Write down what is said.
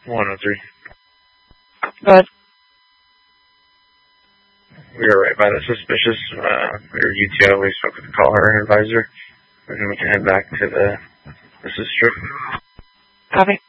103. Go ahead. We were right by the suspicious. We were UTO. We spoke with the caller advisor. And we can head back to the strip. Copy.